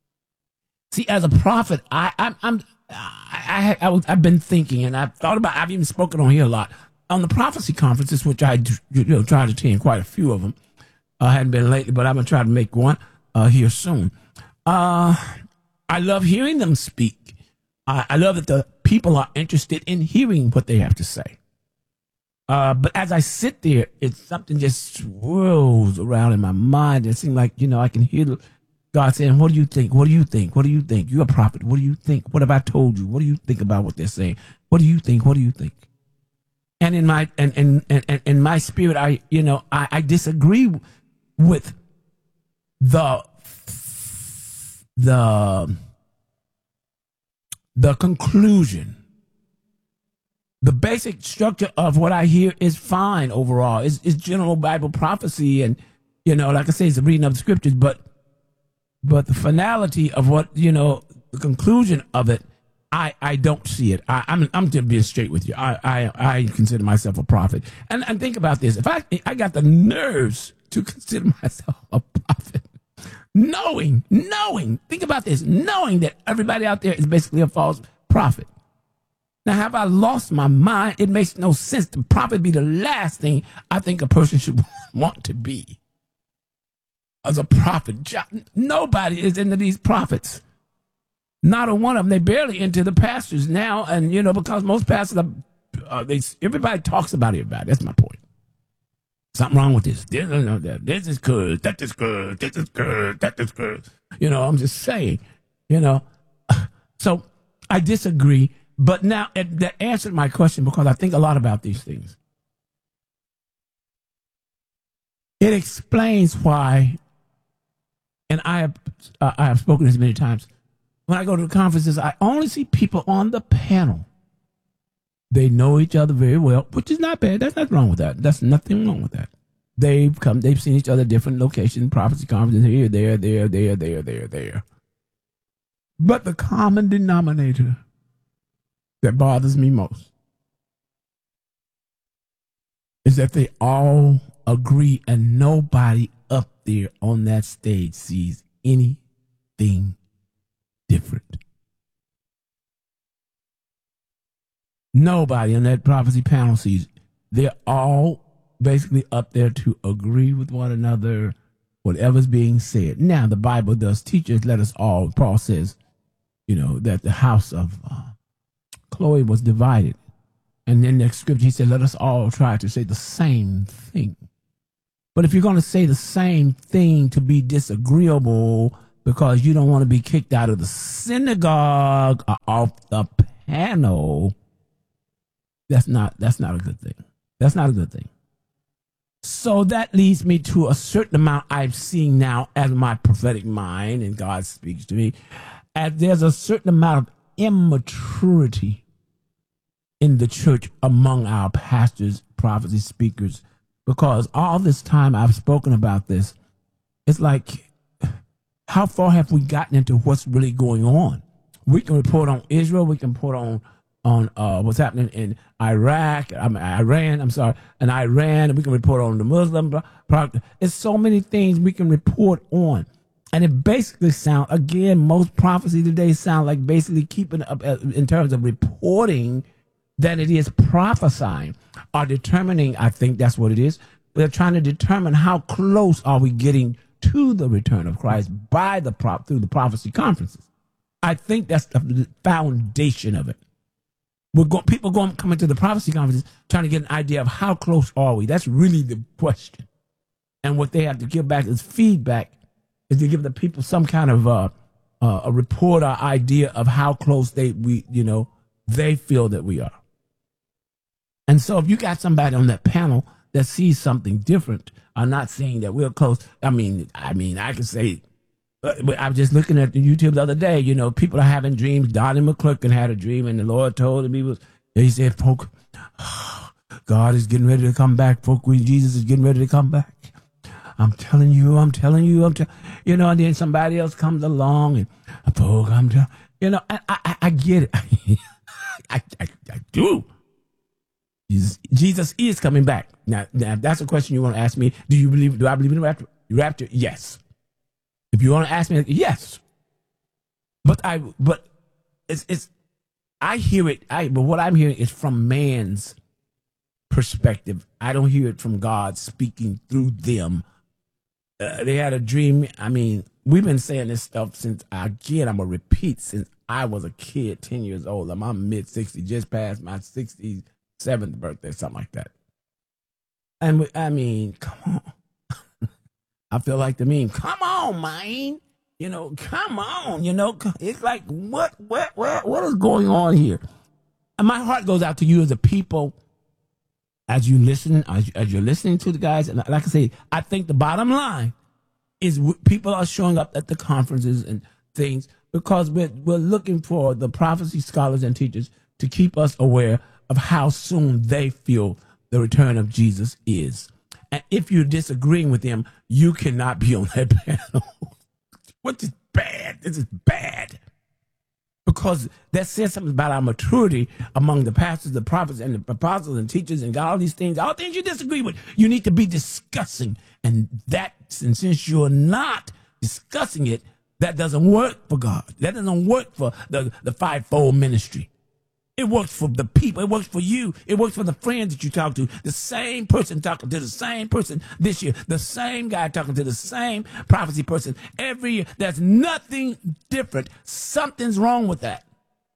See, as a prophet, I, I'm, I'm, I, I, I, I've been thinking, and I've thought about. I've even spoken on here a lot on the prophecy conferences, which I, you know, try to attend quite a few of them. I hadn't been lately, but I'm gonna try to make one uh, here soon. Uh, I love hearing them speak. I, I love that the people are interested in hearing what they have to say. Uh, but as I sit there, it's something just swirls around in my mind. It seems like, you know, I can hear God saying, what do you think? What do you think? What do you think? You're a prophet. What do you think? What have I told you? What do you think about what they're saying? What do you think? What do you think? And in my, and, and, and, in my spirit, I, you know, I, I disagree with the, the, the conclusion. The basic structure of what I hear is fine overall. It's, it's general Bible prophecy, and you know, like I say, it's a reading of the scriptures. But, but the finality of what you know, the conclusion of it, I, I don't see it. I, I'm I'm just being straight with you. I, I I consider myself a prophet, and and think about this. If I I got the nerves to consider myself a prophet, knowing knowing think about this, knowing that everybody out there is basically a false prophet. Now, have I lost my mind? It makes no sense. The prophet be the last thing I think a person should want to be. As a prophet, nobody is into these prophets. Not a one of them. They barely into the pastors now, and you know because most pastors, are, uh, they everybody talks about everybody. That's my point. Something wrong with this. This, this is good. That is good. This is good. That is good. You know, I'm just saying. You know, so I disagree. But now it, that answered my question because I think a lot about these things. It explains why, and I have uh, I have spoken this many times. When I go to the conferences, I only see people on the panel. They know each other very well, which is not bad. That's nothing wrong with that. That's nothing wrong with that. They've come. They've seen each other at different locations, prophecy conferences here, there, there, there, there, there, there. But the common denominator that bothers me most is that they all agree and nobody up there on that stage sees anything different. Nobody on that prophecy panel sees it. They're all basically up there to agree with one another whatever's being said. Now, the Bible does teach us, let us all, Paul says, you know, that the house of uh, Chloe was divided. And in the scripture, he said, let us all try to say the same thing. But if you're going to say the same thing to be disagreeable because you don't want to be kicked out of the synagogue or off the panel, that's not, that's not a good thing. That's not a good thing. So that leads me to a certain amount I've seen now as my prophetic mind, and God speaks to me, as there's a certain amount of immaturity in the church among our pastors, prophets, speakers, because all this time I've spoken about this, it's like, how far have we gotten into what's really going on? We can report on Israel, we can report on on uh, what's happening in Iraq, I mean, Iran, I'm sorry, and Iran, and we can report on the Muslim. There's so many things we can report on. And it basically sounds, again, most prophecy today sound like basically keeping up in terms of reporting than it is prophesying or determining. I think that's what it is. They're trying to determine how close are we getting to the return of Christ by the prop through the prophecy conferences. I think that's the foundation of it. We're going, people going coming to the prophecy conferences trying to get an idea of how close are we. That's really the question. And what they have to give back is feedback, is to give the people some kind of uh, uh, a report or idea of how close they we you know they feel that we are. And so if you got somebody on that panel that sees something different, I'm not saying that we're close. I mean, I mean, I can say, but I was just looking at the YouTube the other day, you know, people are having dreams. Donnie McClurkin had a dream, and the Lord told him, he was, he said, folk, God is getting ready to come back. Folk, we, Jesus is getting ready to come back. I'm telling you, I'm telling you, I'm telling you know, and then somebody else comes along and, folk, I'm telling you know, I, I, I get it. I, I, I do. Jesus, Jesus is coming back. Now, now, if that's a question you want to ask me, do you believe, do I believe in the rapture? rapture? Yes. If you want to ask me, yes. But I, but it's, it's, I hear it, I, but what I'm hearing is from man's perspective. I don't hear it from God speaking through them. Uh, they had a dream. I mean, we've been saying this stuff since, again, I'm going to repeat, since I was a kid, ten years old. I'm, I'm mid sixties, just past my sixty-seventh birthday, something like that. And we, I mean, come on. I feel like the meme, come on, man. You know, come on. You know, it's like, what, what, what, what is going on here? And my heart goes out to you as a people, as you listen, as, as you're listening to the guys. And like I say, I think the bottom line is people are showing up at the conferences and things because we're, we're looking for the prophecy scholars and teachers to keep us aware of how soon they feel the return of Jesus is. And if you're disagreeing with them, you cannot be on that panel. Which is bad. This is bad. Because that says something about our maturity among the pastors, the prophets, and the apostles and teachers and all these things, all things you disagree with, you need to be discussing. And that, and since you're not discussing it, that doesn't work for God. That doesn't work for the, the fivefold ministry. It works for the people. It works for you. It works for the friends that you talk to. The same person talking to the same person this year. The same guy talking to the same prophecy person every year. There's nothing different. Something's wrong with that.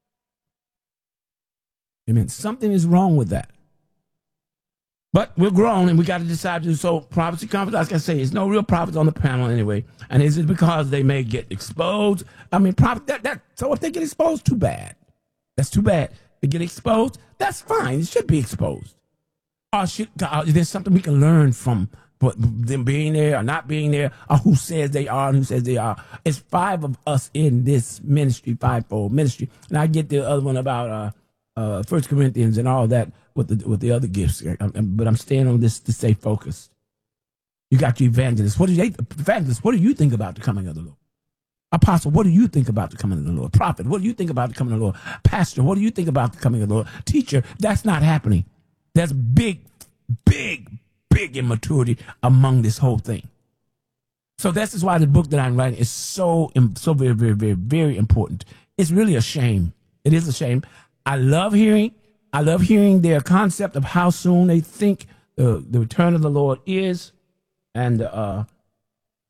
Amen. Something is wrong with that. But we're grown and we got to decide to. So prophecy conference, like I say, it's no real prophets on the panel anyway. And is it because they may get exposed? I mean, prophet, that, that, so if they get exposed, too bad. That's too bad. They get exposed, that's fine. It should be exposed. Or should, uh, there's something we can learn from what, them being there or not being there, or who says they are and who says they are. It's five of us in this ministry, fivefold ministry. And I get the other one about uh, uh, First Corinthians and all that with the with the other gifts. But I'm staying on this to stay focused. You got your evangelists. What do you, evangelists, what do you think about the coming of the Lord? Apostle, what do you think about the coming of the Lord? Prophet, what do you think about the coming of the Lord? Pastor, what do you think about the coming of the Lord? Teacher, that's not happening. There's big, big, big immaturity among this whole thing. So this is why the book that I'm writing is so, so very, very, very, very important. It's really a shame. It is a shame. I love hearing, I love hearing their concept of how soon they think the, the return of the Lord is. And, uh,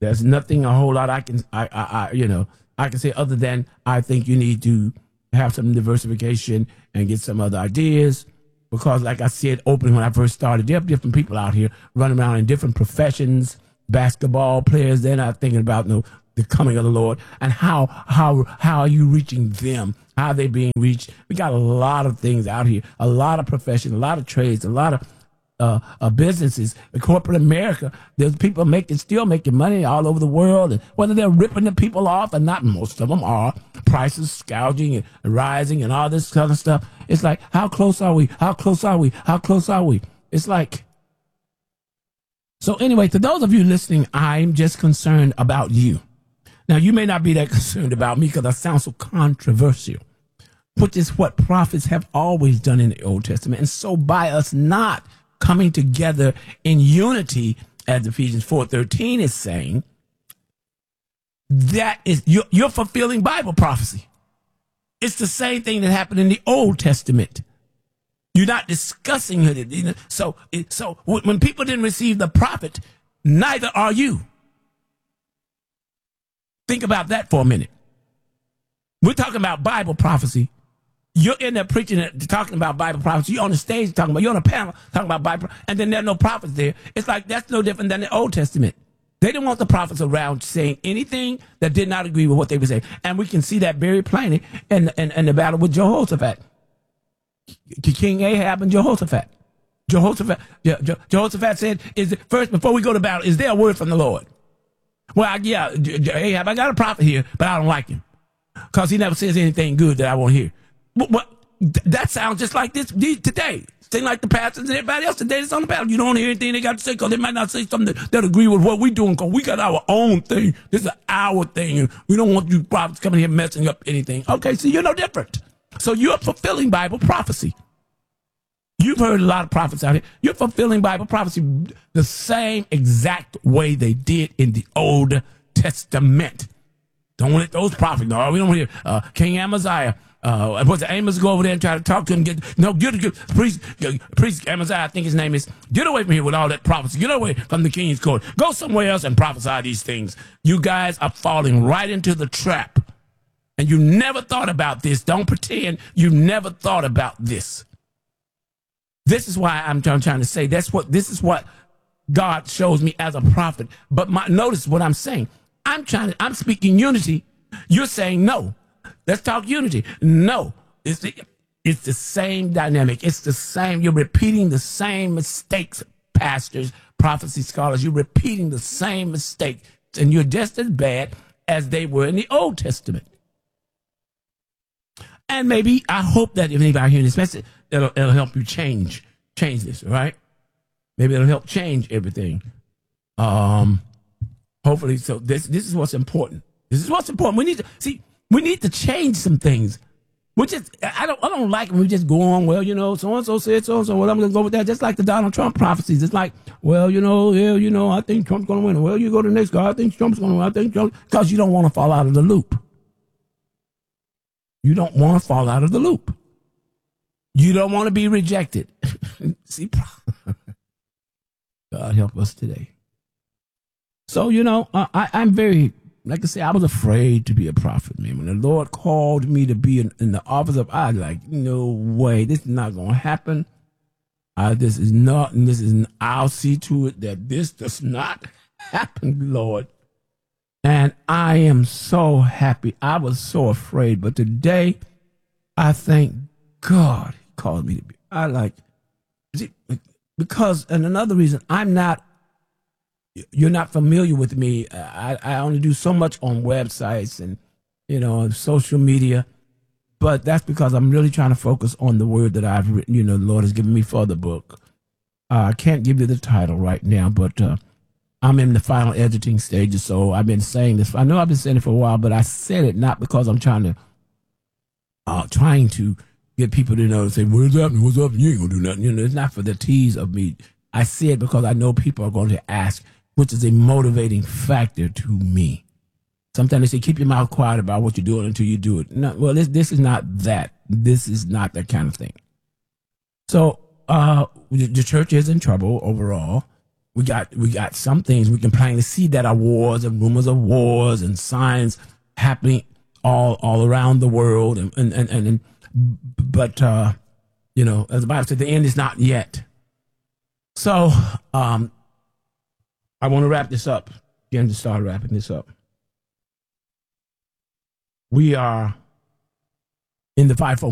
There's nothing a whole lot I can, I, I, I, you know, I can say other than I think you need to have some diversification and get some other ideas. Because like I said, opening when I first started, there are different people out here running around in different professions, basketball players. They're not thinking about you know, the coming of the Lord and how, how, how are you reaching them? How are they being reached? We got a lot of things out here, a lot of professions, a lot of trades, a lot of Uh, uh, businesses, corporate America. There's people making, still making money all over the world, and whether they're ripping the people off or not, most of them are. Prices gouging and rising and all this kind of stuff. It's like, how close are we? How close are we? How close are we? It's like, so anyway, to those of you listening, I'm just concerned about you. Now, you may not be that concerned about me because I sound so controversial, which is what prophets have always done in the Old Testament. And so by us not coming together in unity, as Ephesians four thirteen is saying, that is, you're, you're fulfilling Bible prophecy. It's the same thing that happened in the Old Testament. You're not discussing it. So, so when people didn't receive the prophet, neither are you. Think about that for a minute. We're talking about Bible prophecy. You're in there preaching, talking about Bible prophecy. You're on the stage talking about, you're on a panel talking about Bible, and then there are no prophets there. It's like that's no different than the Old Testament. They didn't want the prophets around saying anything that did not agree with what they were saying. And we can see that very plainly in, in, in the battle with Jehoshaphat. King Ahab and Jehoshaphat. Jehoshaphat, Je, Je, Jehoshaphat said, "Is it, first, before we go to battle, is there a word from the Lord?" Well, yeah, Ahab, I got a prophet here, but I don't like him because he never says anything good that I want to hear. What, what, that sounds just like this today. Seem like the pastors and everybody else today that's on the panel. You don't hear anything they got to say because they might not say something that, that agree with what we're doing because we got our own thing. This is our thing. And we don't want you prophets coming here messing up anything. Okay, so you're no different. So you're fulfilling Bible prophecy. You've heard a lot of prophets out here. You're fulfilling Bible prophecy the same exact way they did in the Old Testament. Don't let those prophets, no, we don't hear uh, King Amaziah. Uh, was the Amos go over there and try to talk to him? Get no, get, get priest, priest Amaziah, I think his name is. Get away from here with all that prophecy. Get away from the king's court. Go somewhere else and prophesy these things. You guys are falling right into the trap, and you never thought about this. Don't pretend you never thought about this. This is why I'm trying to say that's what this is what God shows me as a prophet. But my, notice what I'm saying. I'm trying to. I'm speaking unity. You're saying no. Let's talk unity. No, it's the, it's the same dynamic. It's the same. You're repeating the same mistakes, pastors, prophecy scholars. You're repeating the same mistakes, and you're just as bad as they were in the Old Testament. And maybe, I hope that if anybody hearing this message, it'll, it'll help you change, change this, right? Maybe it'll help change everything. Um, hopefully, so this this is what's important. This is what's important. We need to see. We need to change some things. We just, I don't, I don't like when we just go on. Well, you know, so and so said so and so. Well, I'm gonna go with that. Just like the Donald Trump prophecies. It's like, well, you know, yeah, you know, I think Trump's gonna win. Well, you go to the next guy. I think Trump's gonna win. I think Trump, because you don't want to fall out of the loop. You don't want to fall out of the loop. You don't want to be rejected. See, God help us today. So, you know, I, I'm very. Like I say, I was afraid to be a prophet, man. When the Lord called me to be in, in the office of, I was like, no way, this is not going to happen. Uh, this is not, and this is, I'll see to it that this does not happen, Lord. And I am so happy. I was so afraid, but today, I thank God He called me to be. I like, see, because, and another reason, I'm not, you're not familiar with me. I, I only do so much on websites and, you know, on social media. But that's because I'm really trying to focus on the word that I've written, you know, the Lord has given me for the book. Uh, I can't give you the title right now, but uh, I'm in the final editing stages. So I've been saying this. I know I've been saying it for a while, but I said it not because I'm trying to, uh, trying to get people to know, say, what's happening? What's up? You ain't gonna do nothing. You know, it's not for the tease of me. I say it because I know people are going to ask, which is a motivating factor to me. Sometimes they say, keep your mouth quiet about what you're doing until you do it. No, well, this this is not that. This is not that kind of thing. So uh, the church is in trouble overall. we got we got some things we can plainly see that are wars and rumors of wars and signs happening all all around the world, and and and, and, and but uh, you know, as the Bible said, the end is not yet. So um, I want to wrap this up. Again, to start wrapping this up. We are in the fivefold